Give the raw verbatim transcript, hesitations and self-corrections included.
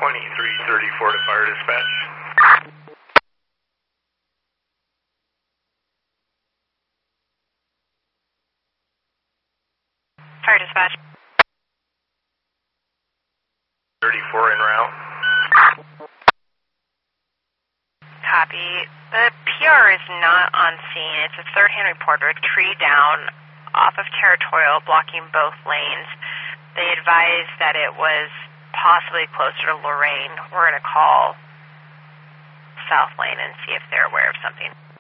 twenty-three thirty-four to fire dispatch. Fire dispatch. thirty-four en route. Copy. The P R is not on scene. It's a third-hand report of a tree down off of Territorial, blocking both lanes. They advised that it was possibly closer to Lorraine. We're going to call South Lane and see if they're aware of something.